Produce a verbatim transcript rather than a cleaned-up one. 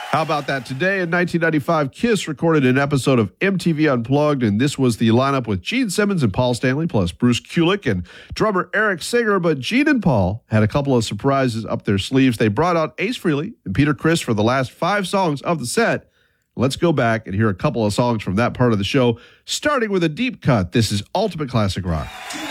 How about that? Today in nineteen ninety-five, Kiss recorded an episode of M T V Unplugged, and this was the lineup with Gene Simmons and Paul Stanley, plus Bruce Kulick and drummer Eric Singer. But Gene and Paul had a couple of surprises up their sleeves. They brought out Ace Frehley and Peter Criss for the last five songs of the set. Let's go back and hear a couple of songs from that part of the show, starting with a deep cut. This is Ultimate Classic Rock.